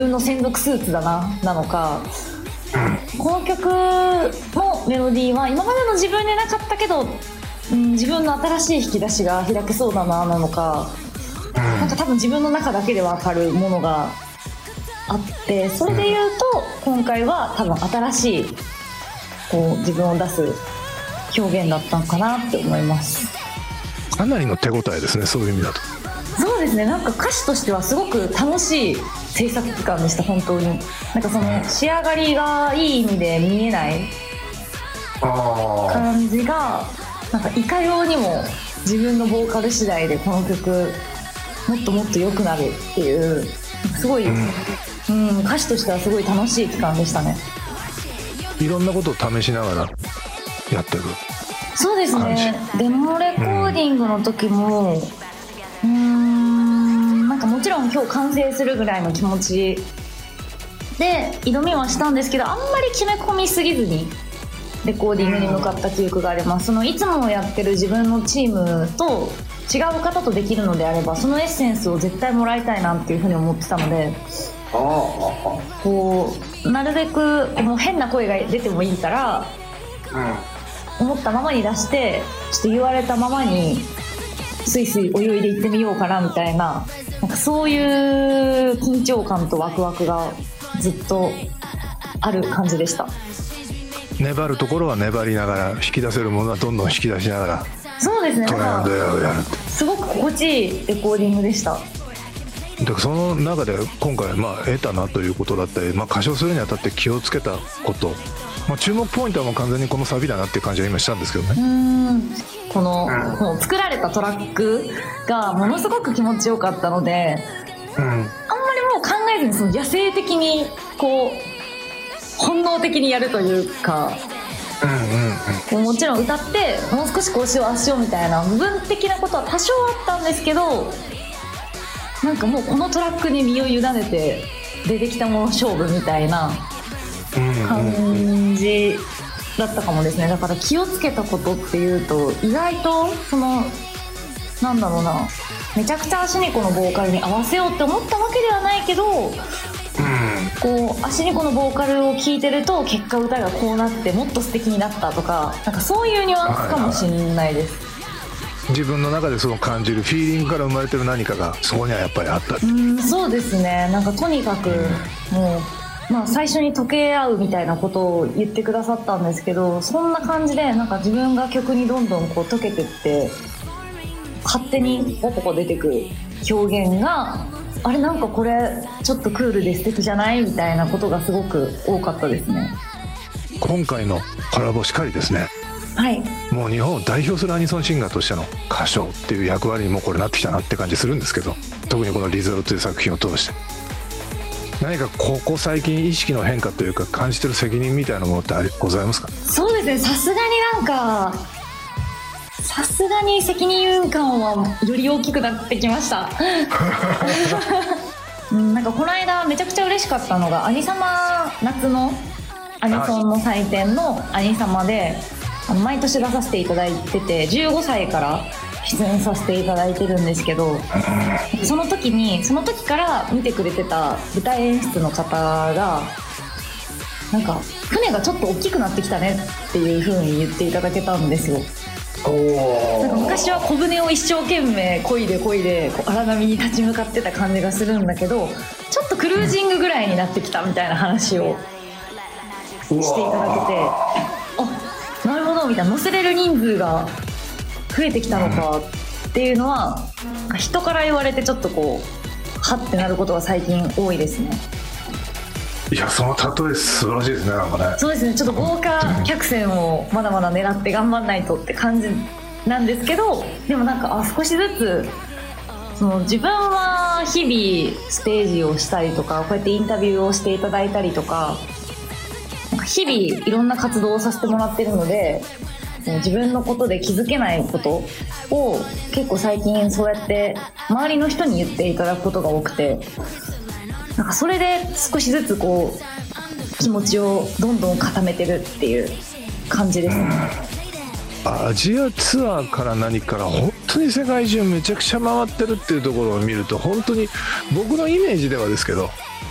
分の専属スーツだなのか、この曲のメロディーは今までの自分でなかったけど、自分の新しい引き出しが開けそうだなのか、なんか多分自分の中だけで分かるものがあって、それで言うと今回は多分新しいこう自分を出す表現だったのかなって思います。 かなりの手応えですね、そういう意味だと。 そうですね、なんか歌詞としてはすごく楽しい制作期間でした。本当になんかその仕上がりがいい意味で見えない感じが、なんかいかようにも自分のボーカル次第でこの曲もっともっと良くなるっていう、すごい、歌詞としてはすごい楽しい期間でしたね。 いろんなことを試しながらやってる。 そうですね、デモレコーディングの時も、なんかもちろん今日完成するぐらいの気持ちで挑みはしたんですけど、あんまり決め込みすぎずにレコーディングに向かった記憶があります。そのいつもやってる自分のチームと違う方とできるのであれば、そのエッセンスを絶対もらいたいなっていうふうに思ってたので、こうなるべくもう変な声が出てもいいから、思ったままに出して、ちょっと言われたままにスイスイ泳いでいってみようかなみたいな、なんかそういう緊張感とワクワクがずっとある感じでした。 粘るところは粘りながら、引き出せるものはどんどん引き出しながら、 そうですね、 トライアンドエラーをやる。 すごく心地いいレコーディングでした。 でその中で今回得たなということだったり、歌唱するにあたって気をつけたこと、注目ポイントはもう完全にこのサビだなっていう感じは今したんですけどね。 このもう作られたトラックがものすごく気持ちよかったので、あんまりもう考えずにその野生的にこう本能的にやるというか、もちろん歌ってもう少しこうしようああしようみたいな部分的なことは多少あったんですけど、なんかもうこのトラックに身を委ねて出てきたもの勝負みたいな感じだったかもですね。だから気をつけたことっていうと、意外とそのなんだろうな、めちゃくちゃアシニコのボーカルに合わせようって思ったわけではないけど、こうアシニコのボーカルを聴いてると結果歌がこうなってもっと素敵になったとか、なんかそういうニュアンスかもしれないです。 自分の中でその感じるフィーリングから生まれてる何かがそこにはやっぱりあった。 そうですね、なんかとにかくもう、最初に溶け合うみたいなことを言ってくださったんですけど、そんな感じでなんか自分が曲にどんどんこう溶けてって、勝手にポコポコ出てくる表現が、あれなんかこれちょっとクールで素敵じゃないみたいなことがすごく多かったですね。 今回のコラボしかりですね、もう日本を代表するアニソンシンガーとしての歌唱っていう役割にもこれなってきたなって感じするんですけど、特にこのリゾルという作品を通して何かここ最近意識の変化というか感じてる責任みたいなものってございますか？ そうですね、さすがに責任感はより大きくなってきましたなんかこの間めちゃくちゃ嬉しかったのが、アニサマ、夏のアニソンの祭典のアニサマで毎年出させていただいてて、15歳から出演させていただいてるんですけど、その時から見てくれてた舞台演出の方が、なんか船がちょっと大きくなってきたねっていう風に言っていただけたんですよ。なんか昔は小舟を一生懸命漕いでこう荒波に立ち向かってた感じがするんだけど、ちょっとクルージングぐらいになってきたみたいな話をしていただけて、あ、なるほどみたいな、乗せれる人数が増えてきたのかっていうのは人から言われて、ちょっとこうはってなることが最近多いですね。 いや、その例え素晴らしいですね。なんかね、 そうですね、ちょっと豪華客船をまだまだ狙って頑張んないとって感じなんですけど、でもなんか少しずつその自分は日々ステージをしたりとか、こうやってインタビューをしていただいたりとか、なんか日々いろんな活動をさせてもらってるので、自分のことで気づけないことを結構最近そうやって周りの人に言っていただくことが多くて、なんかそれで少しずつこう気持ちをどんどん固めてるっていう感じですね。 アジアツアーから何から本当に世界中めちゃくちゃ回ってるっていうところを見ると、本当に僕のイメージではですけど、